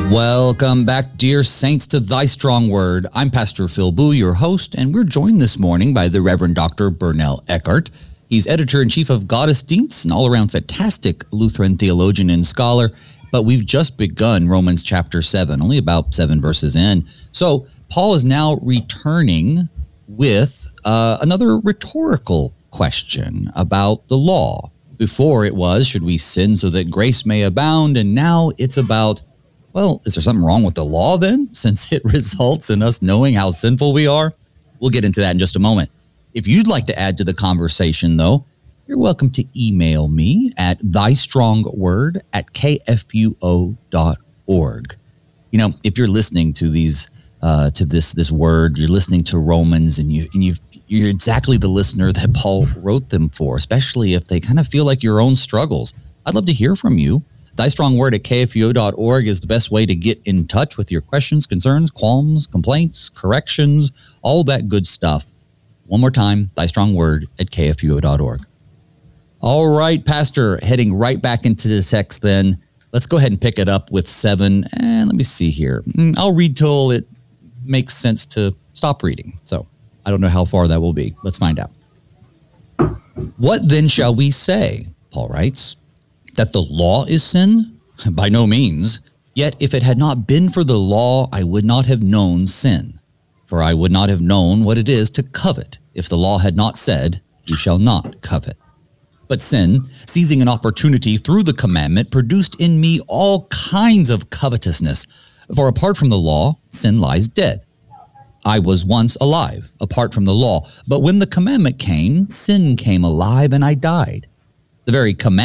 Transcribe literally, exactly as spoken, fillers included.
Welcome back, dear saints, to Thy Strong Word. I'm Pastor Phil Boo, your host, and we're joined this morning by the Reverend Doctor Bernell Eckart. He's editor-in-chief of Gottesdienst, an all-around fantastic Lutheran theologian and scholar, but we've just begun Romans chapter seven, only about seven verses in. So Paul is now returning with uh, another rhetorical question about the law. Before it was, should we sin so that grace may abound? And now it's about, well, is there something wrong with the law then, since it results in us knowing how sinful we are? We'll get into that in just a moment. If you'd like to add to the conversation, though, you're welcome to email me at thystrongword at k f u o dot org. You know, if you're listening to these, uh, to this this word, you're listening to Romans, and you and you you're exactly the listener that Paul wrote them for, especially if they kind of feel like your own struggles. I'd love to hear from you. Thystrongword at k f u o dot org is the best way to get in touch with your questions, concerns, qualms, complaints, corrections, all that good stuff. One more time, thystrongword at k f u o dot org. All right, Pastor, heading right back into the text then. Let's go ahead and pick it up with seven. And let me see here. I'll read till it makes sense to stop reading. So I don't know how far that will be. Let's find out. What then shall we say? Paul writes. That the law is sin? By no means. Yet if it had not been for the law, I would not have known sin. For I would not have known what it is to covet, if the law had not said, you shall not covet. But sin, seizing an opportunity through the commandment, produced in me all kinds of covetousness. For apart from the law, sin lies dead. I was once alive, apart from the law. But when the commandment came, sin came alive and I died. The very commandment